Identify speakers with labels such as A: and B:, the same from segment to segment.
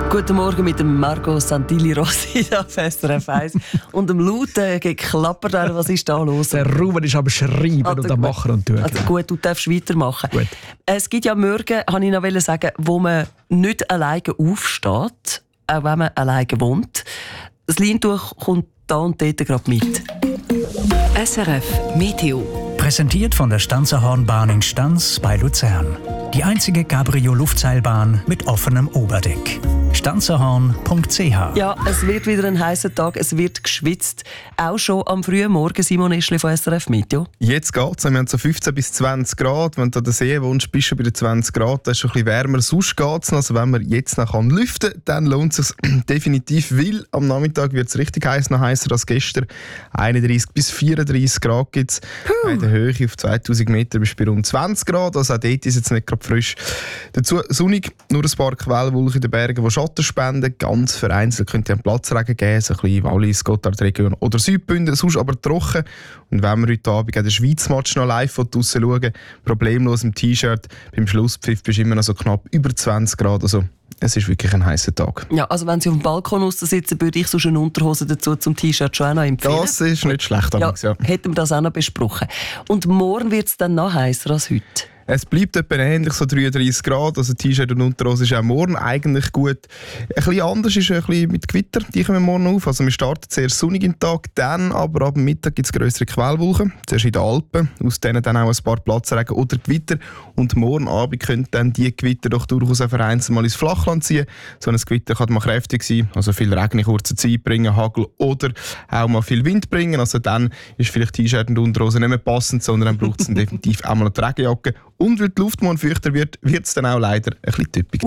A: Guten Morgen mit dem Marco Santilli Rossi auf SRF 1 und dem lauten Geklapper. Was ist da los?
B: Der Ruben ist am Schreiben und am Machen und tun.
A: Also gut, du darfst weitermachen.
B: Gut.
A: Es gibt ja Morgen, wollte ich noch sagen, wo man nicht alleine aufsteht, auch wenn man alleine wohnt. Das Leintuch kommt da und dort gerade mit. SRF Meteo.
C: Präsentiert von der Stanzerhornbahn in Stanz bei Luzern. Die einzige Cabrio-Luftseilbahn mit offenem Oberdeck. stanzerhorn.ch.
A: Ja, es wird wieder ein heißer Tag, es wird geschwitzt. Auch schon am frühen Morgen, Simon Eschli von SRF Meteo.
D: Jetzt geht's. Wir haben so 15 bis 20 Grad. Wenn du an der See wohnst, bist du bei den 20 Grad. Das ist schon ein bisschen wärmer. Sonst geht's noch. Also wenn man jetzt noch lüften kann, dann lohnt es sich definitiv. Weil am Nachmittag wird es richtig heiß, noch heißer als gestern. 31 bis 34 Grad gibt es. In der Höhe auf 2000 Meter bist du bei rund 20 Grad. Also auch dort ist jetzt nicht gerade frisch. Dazu sonnig, nur ein paar Quellwolken in den Bergen, die Schatten spenden. Ganz vereinzelt könnte es einen Platzregen geben, so ein bisschen Wallis, Gotthardregion oder Südbünden, sonst aber trocken. Und wenn wir heute Abend den Schweiz-Match noch live draussen schauen, problemlos im T-Shirt, beim Schlusspfiff bist du immer noch so knapp über 20 Grad. Also es ist wirklich ein heißer Tag.
A: Ja, also wenn Sie auf dem Balkon raus sitzen, würde ich so eine Unterhose dazu zum T-Shirt schon auch noch empfehlen.
D: Das ist nicht schlecht. Ja,
A: hätten wir das auch noch besprochen. Und morgen wird es dann noch heißer als heute.
D: Es bleibt etwa ähnlich, so 33 Grad. Also T-Shirt und Unterhose ist auch morgen eigentlich gut. Ein bisschen anders ist ein bisschen mit Gewitter. Die kommen morgen auf. Also wir starten zuerst sonnig im Tag, dann aber ab Mittag gibt es grössere Quellwolken. Zuerst in den Alpen, aus denen dann auch ein paar Platzregen oder Gewitter. Und morgen Abend können dann die Gewitter doch durchaus auch vereinzelt mal ins Flachland ziehen. So ein Gewitter kann mal kräftig sein, also viel Regen in kurzer Zeit bringen, Hagel oder auch mal viel Wind bringen. Also dann ist vielleicht T-Shirt und Unterhose nicht mehr passend, sondern dann braucht es definitiv auch mal eine Regenjacke. Und weil die Luft morgen feuchter wird, wird es dann auch leider ein bisschen typisch.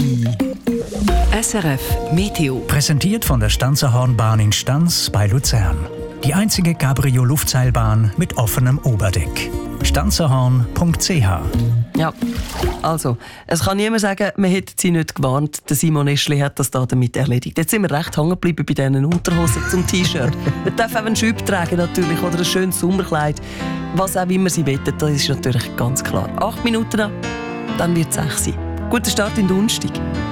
A: SRF Meteo.
C: Präsentiert von der Stanzerhornbahn in Stanz bei Luzern. Die einzige Cabrio-Luftseilbahn mit offenem Oberdeck. stanzerhorn.ch.
A: Ja, also, es kann niemand sagen, man hätte sie nicht gewarnt. Der Simon Eschli hat das da damit erledigt. Jetzt sind wir recht hängen geblieben bei diesen Unterhosen zum T-Shirt. Man darf auch einen Schüpp tragen natürlich oder ein schönes Sommerkleid. Was auch immer sie wollen, das ist natürlich ganz klar. 8 Minuten noch, dann wird es 6 sein. Guten Start in den Donnerstag.